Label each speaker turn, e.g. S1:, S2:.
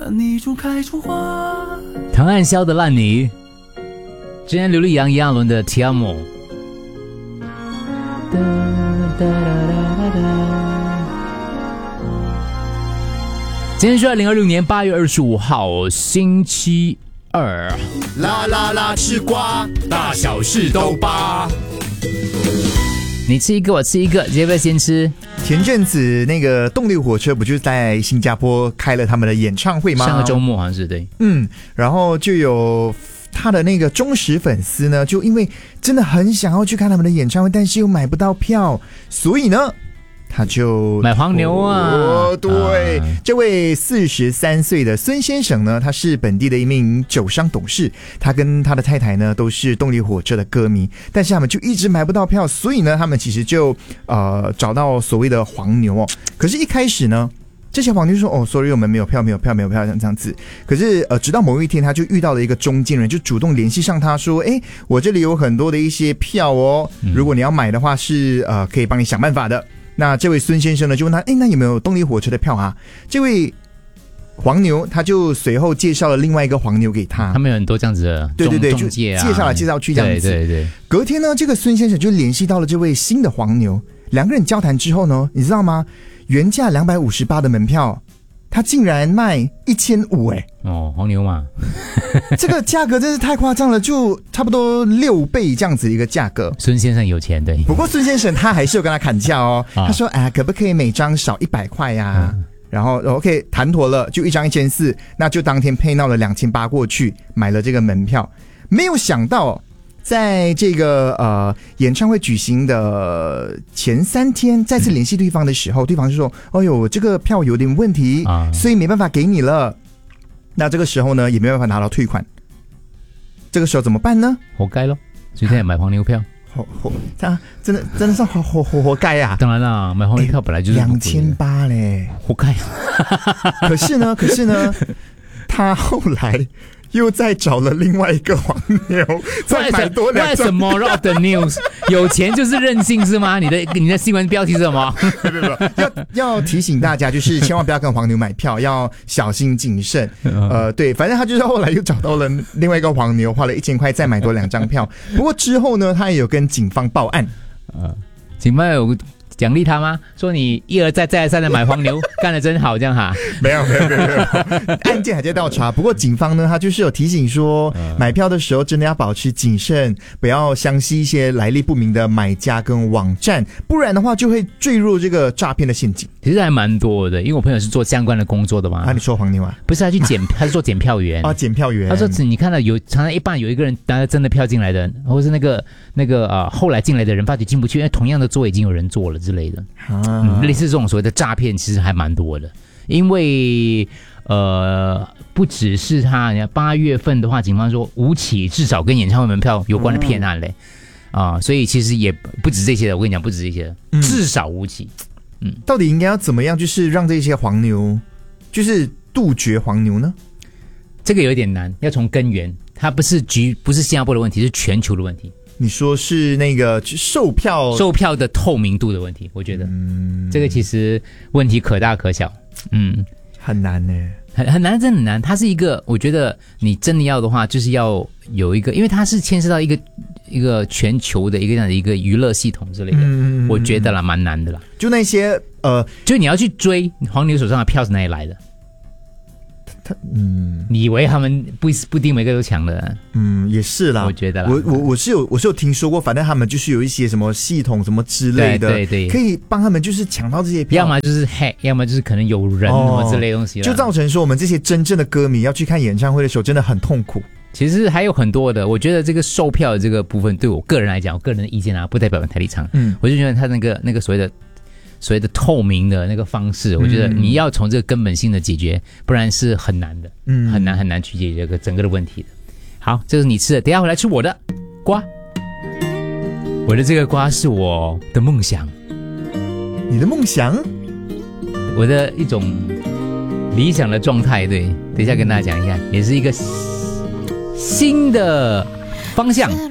S1: 烂泥中开出花。
S2: 唐安萧的烂泥，之前刘力扬、炎亚纶的 Ti Amo。今天是2026年8月25号，星期二。
S3: 啦啦啦，吃瓜，大小事都扒。
S2: 你吃一个，我吃一个，要不要先吃？
S4: 前阵子那个动力火车不就是在新加坡开了他们的演唱会吗？
S2: 上个周末好像是对。
S4: 然后就有他的那个忠实粉丝呢，就因为真的很想要去看他们的演唱会，但是又买不到票，所以呢他就
S2: 买黄牛啊！
S4: 对，这位43岁的孙先生呢，他是本地的一名酒商董事，他跟他的太太呢都是动力火车的歌迷，但是他们就一直买不到票，所以呢，他们其实就找到所谓的黄牛哦。可是，一开始呢，这些黄牛说：“哦 ，sorry， 我们没有票，这样子。”可是直到某一天，他就遇到了一个中间人，就主动联系上他说：“哎，我这里有很多的一些票哦，如果你要买的话是可以帮你想办法的。”那这位孙先生呢，就问他：“哎，那有没有动力火车的票啊？”这位黄牛他就随后介绍了另外一个黄牛给他，
S2: 他们有很多这样子的
S4: 对，
S2: 中介啊，
S4: 介绍去这样子。
S2: 对。
S4: 隔天呢，这个孙先生就联系到了这位新的黄牛，两个人交谈之后呢，你知道吗？原价258的门票，他竟然卖1500哎！
S2: 哦，黄牛嘛，
S4: 这个价格真是太夸张了，就差不多6倍这样子的一个价格。
S2: 孙先生有钱，对。
S4: 不过孙先生他还是有跟他砍价哦，他说：“哎，可不可以每张少100块呀？”然后 OK 谈妥了，就一张1400，那就当天配到了2800过去买了这个门票。没有想到，在这个演唱会举行的前3天，再次联系对方的时候，对方就说：“哦呦，这个票有点问题，所以没办法给你了。”那这个时候呢，也没办法拿到退款。这个时候怎么办呢？
S2: 活该咯，所以他也买黄牛票。
S4: 他真的是活该啊！
S2: 当然啦，买黄牛票本来就是
S4: 2800嘞，
S2: 活该。
S4: 可是呢，他后来又再找了另外一个黄牛，再买多2张。
S2: 为什么 Rock the News 有钱就是任性是吗？你的新闻标题是什么？
S4: 要提醒大家，就是千万不要跟黄牛买票，要小心谨慎。对，反正他就是后来又找到了另外一个黄牛，花了1000块再买多2张票。不过之后呢，他也有跟警方报案。
S2: 警方有奖励他吗？说你一而再再而三的买黄牛，干得真好，这样哈？
S4: 没有，案件还在调查。不过警方呢，他就是有提醒说，买票的时候真的要保持谨慎，不要相信一些来历不明的买家跟网站，不然的话就会坠入这个诈骗的陷阱。
S2: 其实还蛮多的，因为我朋友是做相关的工作的嘛。
S4: 你说黄牛啊？
S2: 不是，他是做检票员
S4: 啊，检票员。
S2: 他说你看到常常一半有一个人拿着真的票进来的，或是那个后来进来的人发觉进不去，因为同样的座已经有人坐了之类的。类似这种所谓的诈骗其实还蛮多的，因为不只是他，8月份的话，警方说5起至少跟演唱会门票有关的骗案嘞，所以其实也不止这些的，我跟你讲，不止这些的，至少5起。
S4: 到底应该要怎么样，就是让这些黄牛，就是杜绝黄牛呢？
S2: 这个有点难，要从根源，它不是新加坡的问题，是全球的问题。
S4: 你说是那个售票
S2: 的透明度的问题，我觉得这个其实问题可大可小，
S4: 很难呢，
S2: 很难，真的很难。它是一个，我觉得你真的要的话，就是要有一个，因为它是牵涉到一个全球的一个这样的一个娱乐系统之类的，我觉得啦，蛮难的啦。
S4: 就那些
S2: 就你要去追黄牛手上的票是哪里来的？你以为他们不一定每个都抢的？
S4: 也是啦，
S2: 我觉得啦，
S4: 我是有听说过，反正他们就是有一些什么系统什么之类的，对，可以帮他们就是抢到这些票，
S2: 要么就是 hack， 要么就是可能有人什么之类的东西，
S4: 就造成说我们这些真正的歌迷要去看演唱会的时候真的很痛苦。
S2: 其实还有很多的，我觉得这个售票的这个部分，对我个人来讲，我个人的意见啊，不代表本台立场。我就觉得他那个所谓的透明的那个方式，我觉得你要从这个根本性的解决，不然是很难的，很难去解决这个整个的问题的。好，这是你吃的，等一下回来吃我的瓜。我的这个瓜是我的梦想。
S4: 你的梦想？
S2: 我的一种理想的状态，对，等一下跟大家讲一下，也是一个新的方向。